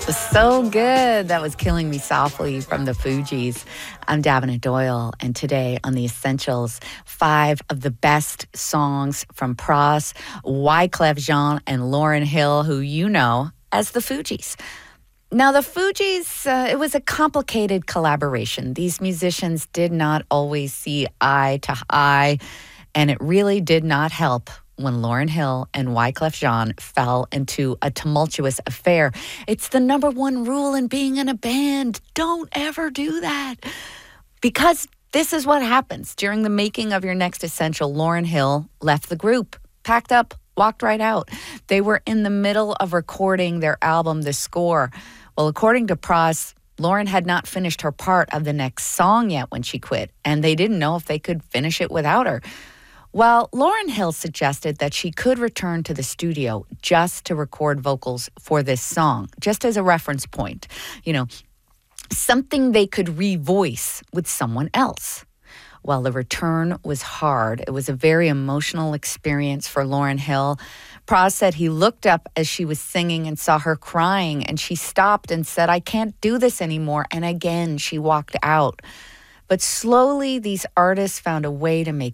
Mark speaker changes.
Speaker 1: So good. That was Killing Me Softly from the Fugees. I'm Davina Doyle, and today on The Essentials, 5 of the best songs from Pras, Wyclef Jean, and Lauryn Hill, who you know as the Fugees. Now, the Fugees, it was a complicated collaboration. These musicians did not always see eye to eye, and it really did not help when Lauryn Hill and Wyclef Jean fell into a tumultuous affair. It's the number one rule in being in a band. Don't ever do that. Because this is what happens. During the making of your next essential, Lauryn Hill left the group, packed up, walked right out. They were in the middle of recording their album, The Score. Well, according to Pras, Lauryn had not finished her part of the next song yet when she quit, and they didn't know if they could finish it without her. Well, Lauryn Hill suggested that she could return to the studio just to record vocals for this song, just as a reference point, something they could revoice with someone else. Well, the return was hard. It was a very emotional experience for Lauryn Hill. Pras said he looked up as she was singing and saw her crying, and she stopped and said, "I can't do this anymore." And again, she walked out. But slowly, these artists found a way to make